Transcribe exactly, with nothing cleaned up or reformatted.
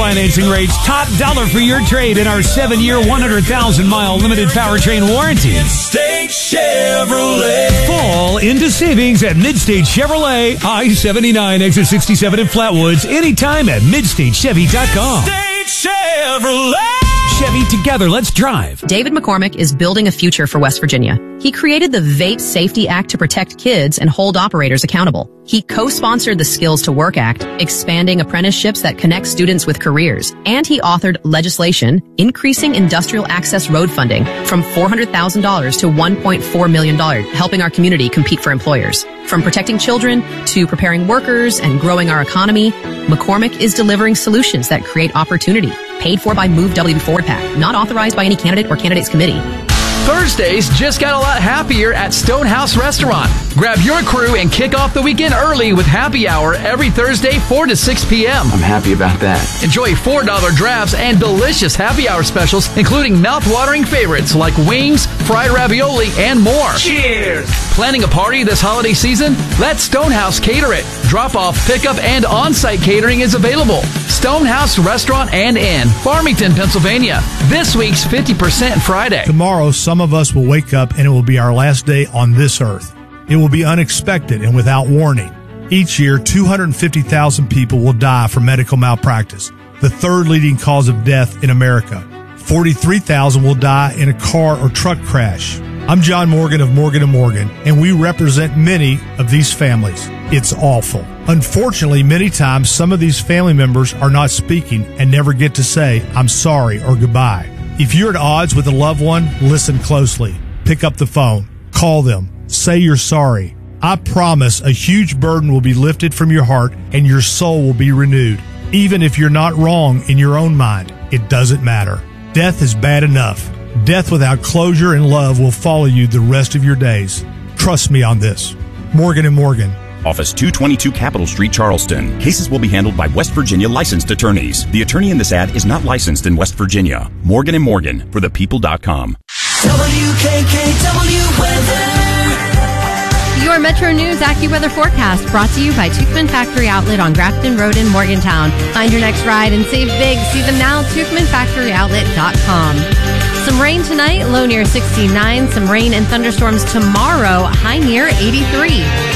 financing rates, top dollar for your trade in our seven-year, one hundred thousand mile limited powertrain warranty. Midstate Chevrolet. Fall into savings at Midstate Chevrolet, I seventy-nine, exit sixty-seven in Flatwoods, anytime at midstate chevy dot com. Midstate Chevrolet. Chevy, together, let's drive. David McCormick is building a future for West Virginia. He created the Vape Safety Act to protect kids and hold operators accountable. He co-sponsored the Skills to Work Act, expanding apprenticeships that connect students with careers. And he authored legislation increasing industrial access road funding from four hundred thousand dollars to one point four million dollars, helping our community compete for employers. From protecting children to preparing workers and growing our economy, McCormick is delivering solutions that create opportunity. Paid for by Move W Forward PAC, not authorized by any candidate or candidates committee. Thursdays just got a lot happier at Stonehouse Restaurant. Grab your crew and kick off the weekend early with happy hour every Thursday, four to six p.m. I'm happy about that. Enjoy four dollar drafts and delicious happy hour specials, including mouth-watering favorites like wings, fried ravioli, and more. Cheers! Planning a party this holiday season? Let Stonehouse cater it. Drop-off, pickup, and on-site catering is available. Stonehouse Restaurant and Inn, Farmington, Pennsylvania. This week's fifty percent Friday. Tomorrow, some of us will wake up and it will be our last day on this earth. It will be unexpected and without warning. Each year, two hundred fifty thousand people will die from medical malpractice, the third leading cause of death in America. forty-three thousand will die in a car or truck crash. I'm John Morgan of Morgan and Morgan, and we represent many of these families. It's awful. Unfortunately, many times some of these family members are not speaking and never get to say, I'm sorry or goodbye. If you're at odds with a loved one, listen closely. Pick up the phone. Call them. Say you're sorry. I promise a huge burden will be lifted from your heart and your soul will be renewed. Even if you're not wrong in your own mind, it doesn't matter. Death is bad enough. Death without closure and love will follow you the rest of your days. Trust me on this. Morgan and Morgan. Office two twenty-two Capitol Street, Charleston. Cases will be handled by West Virginia licensed attorneys. The attorney in this ad is not licensed in West Virginia. Morgan and Morgan for the people dot com. W K K W weather. Your Metro News AccuWeather forecast brought to you by Toothman Factory Outlet on Grafton Road in Morgantown. Find your next ride and save big. See them now, toothman factory outlet dot com. Some rain tonight, low near sixty-nine. Some rain and thunderstorms tomorrow, high near eighty-three.